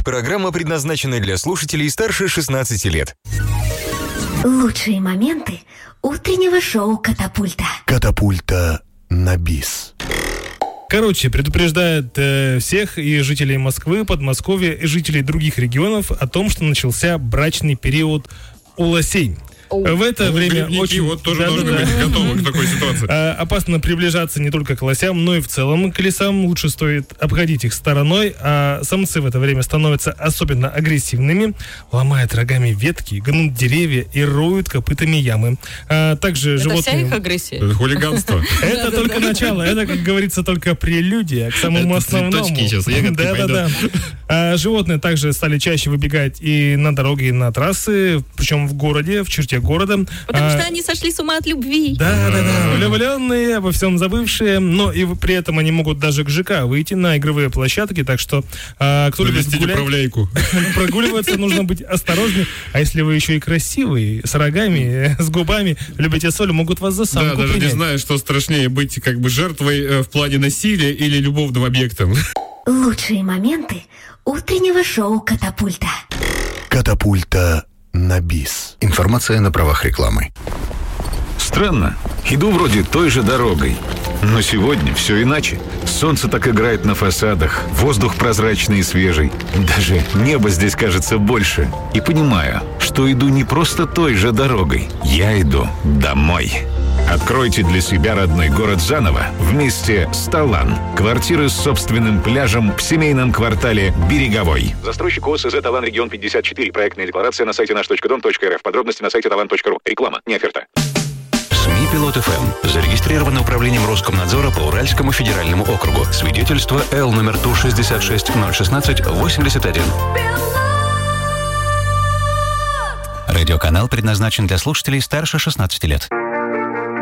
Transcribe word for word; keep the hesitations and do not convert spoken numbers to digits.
Программа предназначена для слушателей старше шестнадцати лет. Лучшие моменты утреннего шоу «Катапульта». «Катапульта» на бис. Короче, предупреждает э, всех и жителей Москвы, Подмосковья и жителей других регионов о том, что начался брачный период у лосей. В это ну, время очень... вот тоже да, должны да, быть да. готовы к такой ситуации. А, опасно приближаться не только к лосям, но и в целом к лесам. Лучше стоит обходить их стороной, а самцы в это время становятся особенно агрессивными, ломают рогами ветки, гнут деревья и роют копытами ямы. А, также это животные... вся их агрессия? Это хулиганство. Это только начало. Это, как говорится, только прелюдия к самому основному. Цветочки сейчас, ягодки пойдут. Животные также стали чаще выбегать и на дороги, и на трассы, причем в городе, в черте города. Потому а, что они сошли с ума от любви. Да, да, да. Влюбленные, обо всем забывшие, но и при этом они могут даже к ЖК выйти на игровые площадки, так что а, кто любит гулять, прогуливаться, нужно быть осторожным. А если вы еще и красивый, с рогами, с губами, любите соль, могут вас за самку Да, даже принять. не знаю, что страшнее, быть как бы жертвой э, в плане насилия или любовным объектом. Лучшие моменты утреннего шоу «Катапульта». «Катапульта» на бис. Информация на правах рекламы. Странно. Иду вроде той же дорогой. Но сегодня все иначе. Солнце так играет на фасадах, воздух прозрачный и свежий. Даже небо здесь кажется больше. И понимаю, что иду не просто той же дорогой. Я иду домой. Откройте для себя родной город заново вместе с Талан. Квартиры с собственным пляжем в семейном квартале Береговой. Застройщик ОСЗ Талан Регион пятьдесят четыре. Проектная декларация на сайте наш точка дом точка эр эф. Подробности на сайте талан точка ру. Реклама, не оферта. СМИ «Пилот эф эм». Зарегистрировано управлением Роскомнадзора по Уральскому федеральному округу. Свидетельство Л номер Ту шестьдесят шесть ноль шестнадцать восемьдесят один. Радиоканал предназначен для слушателей старше шестнадцати лет.